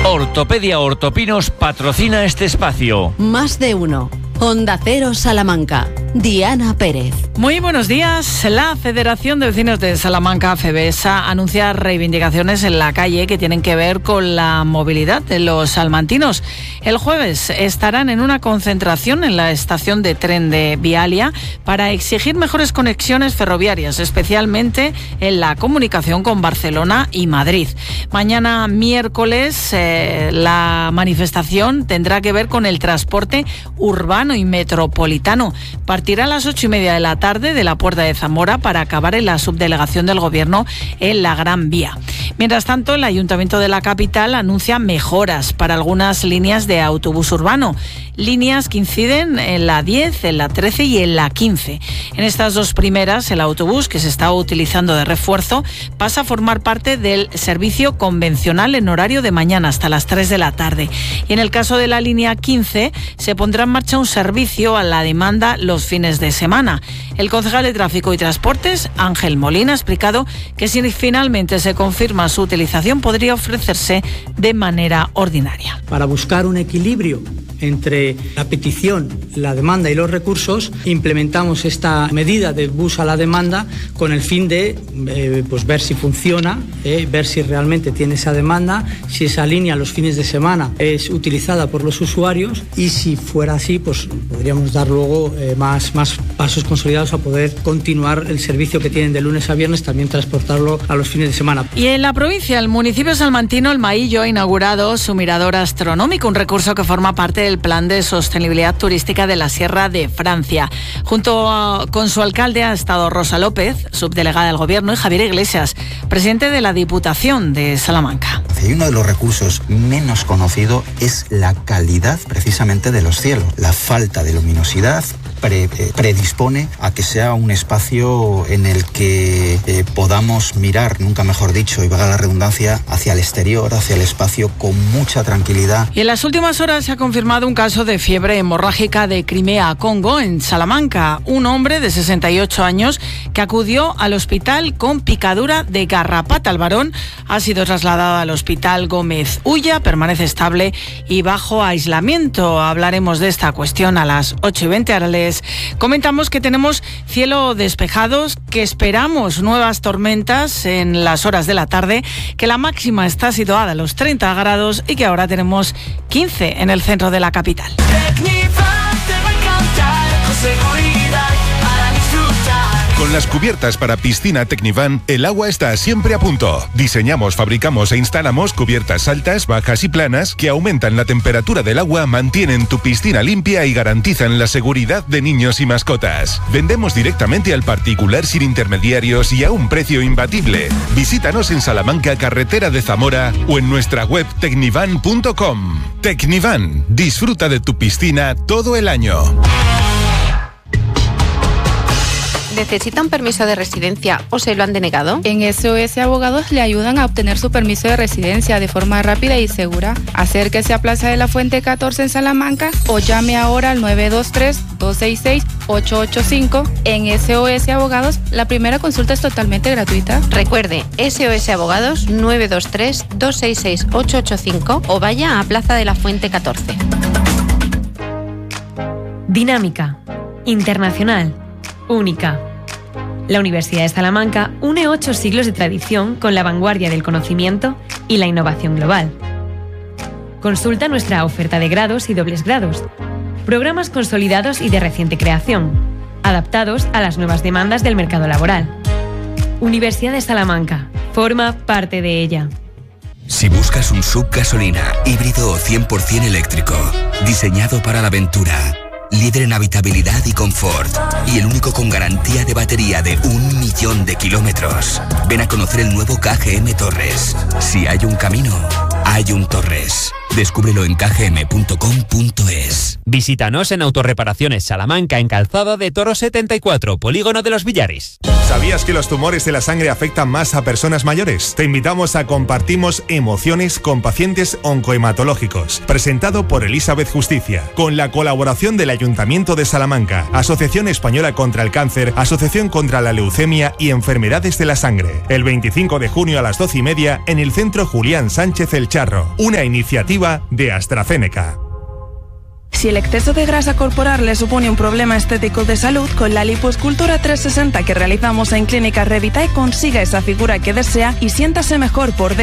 Ortopedia Ortopinos patrocina este espacio. Más de uno. Onda Cero Salamanca. Diana Pérez. Muy buenos días. La Federación de Vecinos de Salamanca, FEVESA, anuncia reivindicaciones en la calle que tienen que ver con la movilidad de los salmantinos. El jueves estarán en una concentración en la estación de tren de Vialia para exigir mejores conexiones ferroviarias, especialmente en la comunicación con Barcelona y Madrid. Mañana miércoles la manifestación tendrá que ver con el transporte urbano y metropolitano. Partirá a las 8:30 de la tarde de la Puerta de Zamora para acabar en la subdelegación del Gobierno en la Gran Vía. Mientras tanto, el Ayuntamiento de la capital anuncia mejoras para algunas líneas de autobús urbano, líneas que inciden en la 10, en la 13 y en la 15. En estas dos primeras, el autobús que se está utilizando de refuerzo pasa a formar parte del servicio convencional en horario de mañana hasta las 3 de la tarde. Y en el caso de la línea 15, se pondrá en marcha un servicio a la demanda los fines de semana. El concejal de Tráfico y Transportes, Ángel Molina, ha explicado que si finalmente se confirma su utilización, podría ofrecerse de manera ordinaria. Para buscar un equilibrio entre la petición, la demanda y los recursos, implementamos esta medida de bus a la demanda con el fin de ver si funciona, ver si realmente tiene esa demanda, si esa línea los fines de semana es utilizada por los usuarios, y si fuera así, pues podríamos dar luego más pasos consolidados a poder continuar el servicio que tienen de lunes a viernes, también transportarlo a los fines de semana. Y en la provincia, el municipio salmantino, El Maillo, ha inaugurado su mirador astronómico, un recurso que forma parte del Plan de Sostenibilidad Turística de la Sierra de Francia. Junto con su alcalde ha estado Rosa López, subdelegada del Gobierno, y Javier Iglesias, presidente de la Diputación de Salamanca. Y uno de los recursos menos conocidos es la calidad precisamente de los cielos. La falta de luminosidad predispone a que sea un espacio en el que podamos mirar, nunca mejor dicho, y valga la redundancia, hacia el exterior, hacia el espacio, con mucha tranquilidad. Y en las últimas horas se ha confirmado un caso de fiebre hemorrágica de Crimea a Congo, en Salamanca. Un hombre de 68 años que acudió al hospital con picadura de garrapata. El varón ha sido trasladado al hospital Gómez Ulla, permanece estable y bajo aislamiento. Hablaremos de esta cuestión a las 8:20. Ahora les comentamos que tenemos cielo despejado, que esperamos nuevas tormentas en las horas de la tarde, que la máxima está situada a los 30 grados y que ahora tenemos 15 en el centro de la capital. Con las cubiertas para piscina Tecnivan, el agua está siempre a punto. Diseñamos, fabricamos e instalamos cubiertas altas, bajas y planas que aumentan la temperatura del agua, mantienen tu piscina limpia y garantizan la seguridad de niños y mascotas. Vendemos directamente al particular sin intermediarios y a un precio imbatible. Visítanos en Salamanca, carretera de Zamora, o en nuestra web tecnivan.com. Tecnivan, disfruta de tu piscina todo el año. ¿Necesita un permiso de residencia o se lo han denegado? En SOS Abogados le ayudan a obtener su permiso de residencia de forma rápida y segura. Acérquese a Plaza de la Fuente 14 en Salamanca o llame ahora al 923-266-885. En SOS Abogados, la primera consulta es totalmente gratuita. Recuerde, SOS Abogados 923-266-885 o vaya a Plaza de la Fuente 14. Dinámica, internacional, única. La Universidad de Salamanca une 8 siglos de tradición con la vanguardia del conocimiento y la innovación global. Consulta nuestra oferta de grados y dobles grados, programas consolidados y de reciente creación, adaptados a las nuevas demandas del mercado laboral. Universidad de Salamanca, forma parte de ella. Si buscas un SUV gasolina, híbrido o 100% eléctrico, diseñado para la aventura, líder en habitabilidad y confort, y el único con garantía de batería de 1 millón de kilómetros. Ven a conocer el nuevo KGM Torres. Si hay un camino, hay un Torres. Descúbrelo en kgm.com.es. Visítanos en Autorreparaciones Salamanca, en Calzada de Toro 74, Polígono de los Villares. ¿Sabías que los tumores de la sangre afectan más a personas mayores? Te invitamos a Compartimos Emociones con pacientes oncohematológicos, presentado por Elizabeth Justicia, con la colaboración del Ayuntamiento de Salamanca, Asociación Española contra el Cáncer, Asociación contra la Leucemia y Enfermedades de la Sangre. El 25 de junio a las 12:30 en el Centro Julián Sánchez El Charro, una iniciativa de AstraZeneca. Si el exceso de grasa corporal le supone un problema estético de salud, con la lipoescultura 360 que realizamos en Clínica Revitae consiga esa figura que desea y siéntase mejor por dentro.